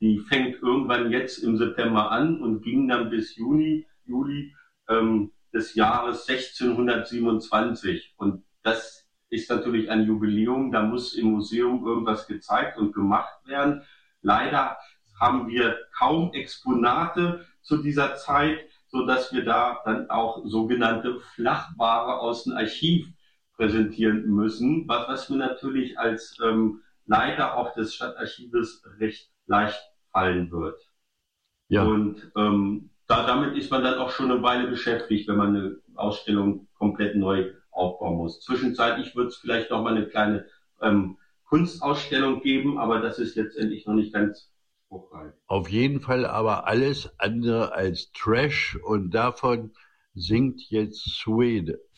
Die fängt irgendwann jetzt im September an und ging dann bis Juli des Jahres 1627. Und das ist natürlich ein Jubiläum, da muss im Museum irgendwas gezeigt und gemacht werden. Leider haben wir kaum Exponate zu dieser Zeit, so dass wir da dann auch sogenannte Flachware aus dem Archiv präsentieren müssen, was mir natürlich als Leiter auch des Stadtarchives recht leicht fallen wird. Ja, Und damit ist man dann auch schon eine Weile beschäftigt, wenn man eine Ausstellung komplett neu aufbauen muss. Zwischenzeitlich wird es vielleicht noch mal eine kleine Kunstausstellung geben, aber das ist letztendlich noch nicht ganz spruchreif. auf jeden Fall aber alles andere als Trash und davon singt jetzt Suede.